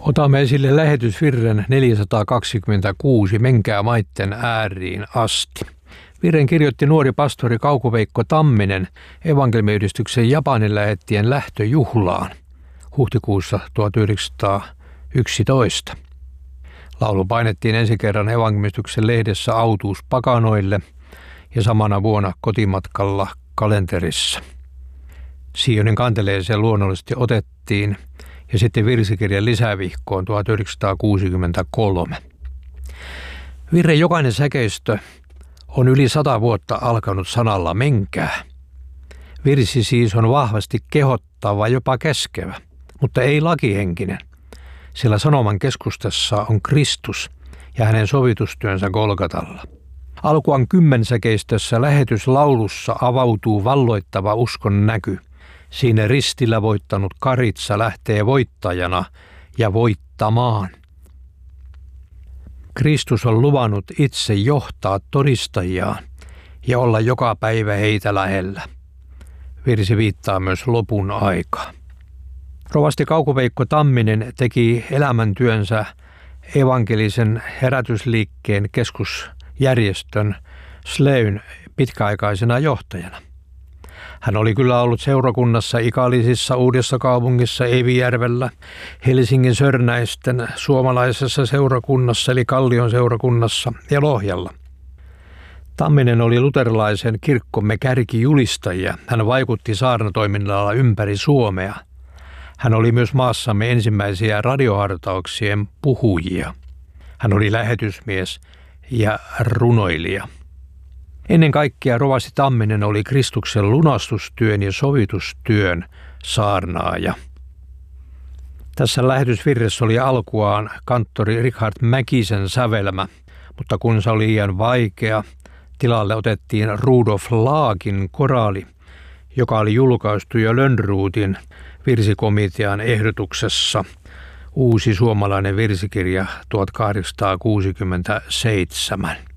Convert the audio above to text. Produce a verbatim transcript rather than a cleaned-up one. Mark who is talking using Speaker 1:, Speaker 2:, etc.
Speaker 1: Otamme esille lähetysvirren neljäsataakaksikymmentäkuusi Menkää maitten ääriin asti. Virren kirjoitti nuori pastori Kauko-Veikko Tamminen evankelmiyhdistyksen Japanin lähettien lähtöjuhlaan huhtikuussa tuhatyhdeksänsataayksitoista. Laulu painettiin ensi kerran evankelmiyhdistyksen lehdessä Autuus pakanoille ja samana vuonna kotimatkalla kalenterissa. Sionin kanteleeseen luonnollisesti otettiin ja sitten virsikirjan lisävihkoon tuhatyhdeksänsataakuusikymmentäkolme. Virren jokainen säkeistö on yli sata vuotta alkanut sanalla menkää. Virsi siis on vahvasti kehottava, jopa käskevä, mutta ei lakihenkinen, sillä sanoman keskustassa on Kristus ja hänen sovitustyönsä Golgatalla. Alkuaan kymmensäkeistössä lähetyslaulussa avautuu valloittava uskon näky. Siinä ristillä voittanut Karitsa lähtee voittajana ja voittamaan. Kristus on luvannut itse johtaa todistajiaan ja olla joka päivä heitä lähellä. Virsi viittaa myös lopun aikaa. Rovasti Kauko-Veikko Tamminen teki elämäntyönsä evankelisen herätysliikkeen keskusjärjestön Sleyn pitkäaikaisena johtajana. Hän oli kyllä ollut seurakunnassa Ikalisissa, Uudessakaupungissa, Evijärvellä, Helsingin Sörnäisten suomalaisessa seurakunnassa eli Kallion seurakunnassa ja Lohjalla. Tamminen oli luterilaisen kirkkomme kärkijulistajia. Hän vaikutti saarnatoiminnalla ympäri Suomea. Hän oli myös maassamme ensimmäisiä radiohartauksien puhujia. Hän oli lähetysmies ja runoilija. Ennen kaikkea rovasti Tamminen oli Kristuksen lunastustyön ja sovitustyön saarnaaja. Tässä lähetysvirressä oli alkuaan kanttori Richard Mäkisen sävelmä, mutta kun se oli liian vaikea, tilalle otettiin Rudolf Laagin koraali, joka oli julkaistu jo Lönnrotin virsikomitean ehdotuksessa Uusi suomalainen virsikirja tuhatkahdeksansataakuusikymmentäseitsemän.